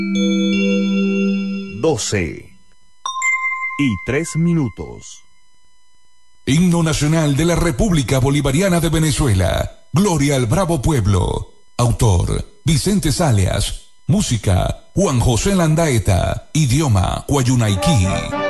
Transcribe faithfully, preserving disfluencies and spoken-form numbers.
doce y tres minutos. Himno Nacional de la República Bolivariana de Venezuela. Gloria al bravo pueblo. Autor: Vicente Salias. Música: Juan José Landaeta. Idioma: Guayunaiquí.